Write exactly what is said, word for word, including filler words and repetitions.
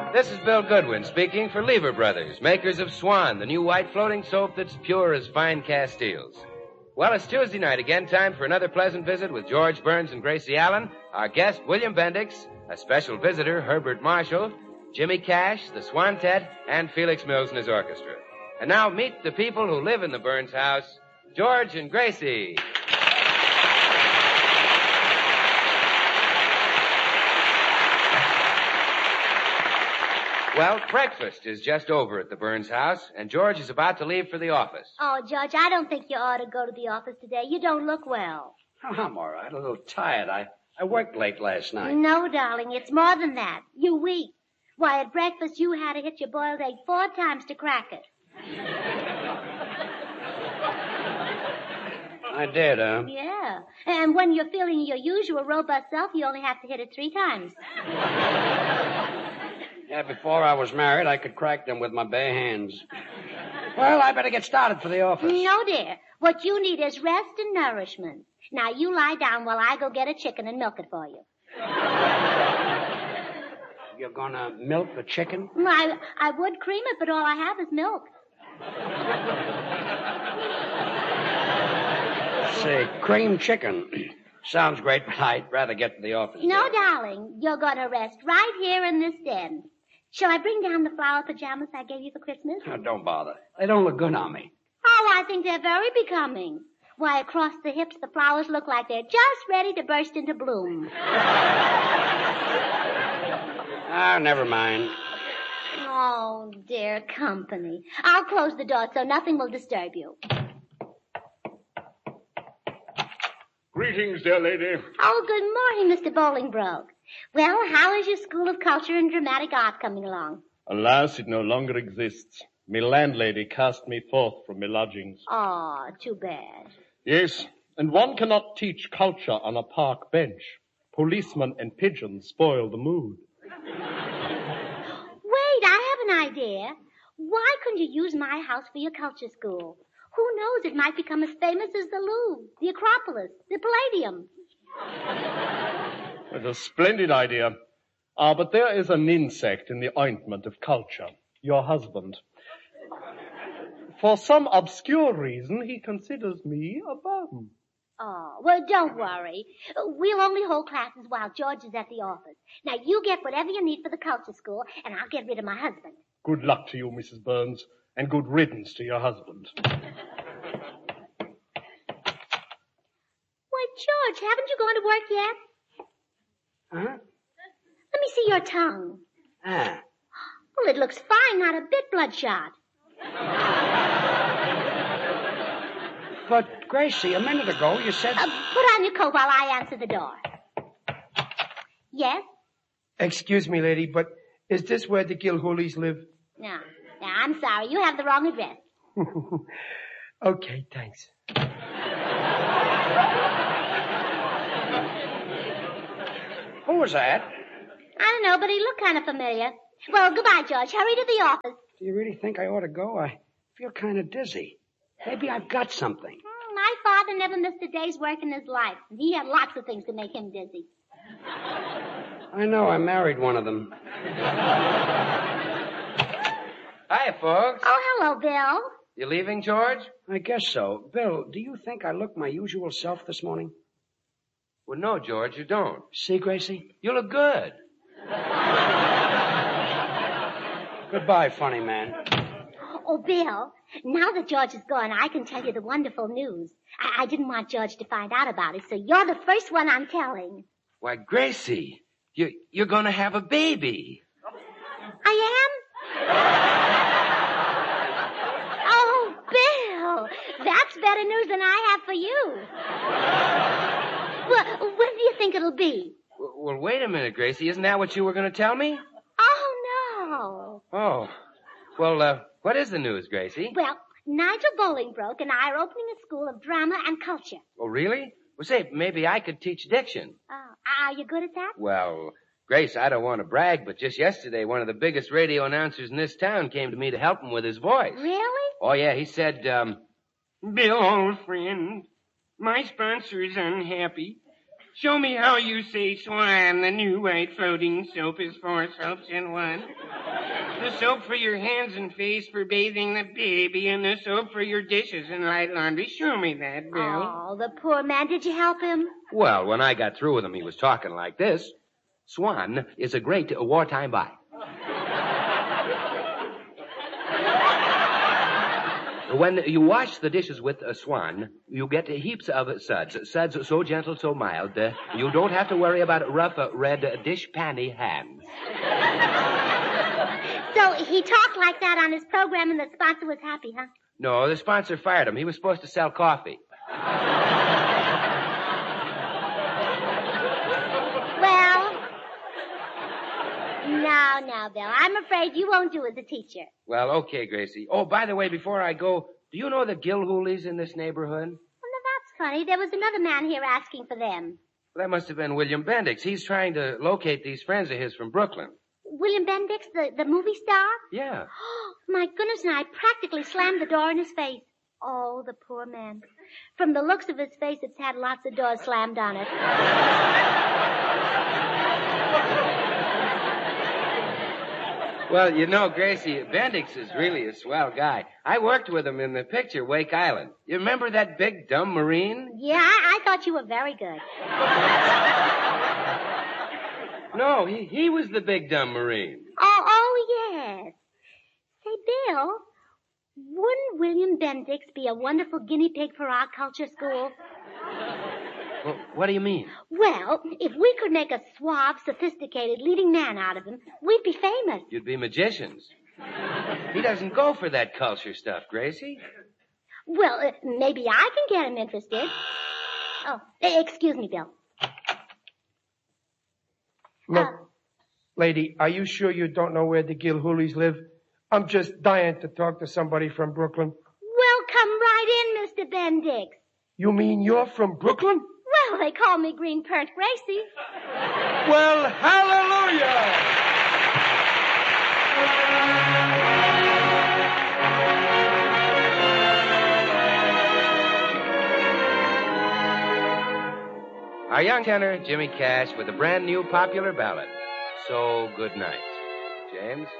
This is Bill Goodwin speaking for Lever Brothers, makers of Swan, the new white floating soap that's pure as fine Castiles. Well, it's Tuesday night again, time for another pleasant visit with George Burns and Gracie Allen, our guest, William Bendix, a special visitor, Herbert Marshall, Jimmy Cash, the Swantet, and Felix Mills and his orchestra. And now meet the people who live in the Burns house, George and Gracie. Well, breakfast is just over at the Burns house, and George is about to leave for the office. Oh, George, I don't think you ought to go to the office today. You don't look well. Oh, I'm all right. A little tired. I, I worked late last night. No, darling, it's more than that. You're weak. Why, at breakfast, you had to hit your boiled egg four times to crack it. I did, huh? Yeah. And when you're feeling your usual robust self, you only have to hit it three times. Yeah, before I was married, I could crack them with my bare hands. Well, I better get started for the office. No, dear. What you need is rest and nourishment. Now, you lie down while I go get a chicken and milk it for you. You're gonna milk the chicken? I, I would cream it, but all I have is milk. Say, cream chicken. Sounds great, but I'd rather get to the office. No, there. darling. You're gonna rest right here in this den. Shall I bring down the flower pajamas I gave you for Christmas? Oh, don't bother. They don't look good on me. Oh, I think they're very becoming. Why, across the hips, the flowers look like they're just ready to burst into bloom. Ah, oh, never mind. Oh, dear company. I'll close the door so nothing will disturb you. Greetings, dear lady. Oh, good morning, Mister Bolingbroke. Well, how is your School of Culture and Dramatic Art coming along? Alas, it no longer exists. Me landlady cast me forth from me lodgings. Oh, too bad. Yes, and one cannot teach culture on a park bench. Policemen and pigeons spoil the mood. Wait, I have an idea. Why couldn't you use my house for your culture school? Who knows, it might become as famous as the Louvre, the Acropolis, the Palladium. It's a splendid idea. Ah, but there is an insect in the ointment of culture. Your husband. For some obscure reason, he considers me a bum. Oh, well, don't worry. We'll only hold classes while George is at the office. Now, you get whatever you need for the culture school, and I'll get rid of my husband. Good luck to you, Missus Burns, and good riddance to your husband. Why, George, haven't you gone to work yet? Huh? Let me see your tongue. Ah. Well, it looks fine, not a bit bloodshot. But, Gracie, a minute ago you said... Uh, put on your coat while I answer the door. Yes? Excuse me, lady, but is this where the Gilhooleys live? No. No, I'm sorry. You have the wrong address. Okay, thanks. Who was that? I don't know, but he looked kind of familiar. Well, goodbye, George. Hurry to the office. Do you really think I ought to go? I feel kind of dizzy. Maybe I've got something. Mm, my father never missed a day's work in his life. He had lots of things to make him dizzy. I know. I married one of them. Hi, folks. Oh, hello, Bill. You leaving, George? I guess so. Bill, do you think I look my usual self this morning? Well, no, George, you don't. See, Gracie? You look good. Goodbye, funny man. Oh, Bill, now that George is gone, I can tell you the wonderful news. I, I didn't want George to find out about it, so you're the first one I'm telling. Why, Gracie, you, you're going to have a baby. I am? Oh, Bill, that's better news than I have for you. Well, when do you think it'll be? Well, wait a minute, Gracie. Isn't that what you were going to tell me? Oh, no. Oh. Well, uh, what is the news, Gracie? Well, Nigel Bolingbroke and I are opening a school of drama and culture. Oh, really? Well, say, maybe I could teach diction. Oh, are you good at that? Well, Grace, I don't want to brag, but just yesterday, one of the biggest radio announcers in this town came to me to help him with his voice. Really? Oh, yeah, he said, um, Bill, old friend, my sponsor is unhappy. Show me how you say Swan. The new white floating soap is four soaps in one. The soap for your hands and face for bathing the baby, and the soap for your dishes and light laundry. Show me that, Bill. Oh, the poor man. Did you help him? Well, when I got through with him, he was talking like this. Swan is a great wartime buy. When you wash the dishes with a Swan, you get heaps of suds. Suds so gentle, so mild, uh, you don't have to worry about rough, uh, red uh, dish panty hands. So he talked like that on his program and the sponsor was happy, huh? No, the sponsor fired him. He was supposed to sell coffee. Well, no, no, Bill. I'm afraid you won't do as a teacher. Well, okay, Gracie. Oh, by the way, before I go, do you know the Gilhoolies in this neighborhood? Well, now that's funny. There was another man here asking for them. Well, that must have been William Bendix. He's trying to locate these friends of his from Brooklyn. William Bendix, the, the movie star? Yeah. Oh, my goodness, and I practically slammed the door in his face. Oh, the poor man. From the looks of his face, it's had lots of doors slammed on it. Well, you know, Gracie, Bendix is really a swell guy. I worked with him in the picture Wake Island. You remember that big, dumb Marine? Yeah, I, I thought you were very good. No, he, he was the big, dumb Marine. Oh, oh, yes. Say, Bill, wouldn't William Bendix be a wonderful guinea pig for our culture school? Well, what do you mean? Well, if we could make a suave, sophisticated leading man out of him, we'd be famous. You'd be magicians. He doesn't go for that culture stuff, Gracie. Well, uh, maybe I can get him interested. Oh, eh, excuse me, Bill. Look, Uh, lady, are you sure you don't know where the Gilhoolies live? I'm just dying to talk to somebody from Brooklyn. Well, come right in, Mister Bendix. You mean you're from Brooklyn? Well, they call me Green Pert Gracie. Well, hallelujah! Our young tenor, Jimmy Cash, with a brand new popular ballad, So Good Night. James?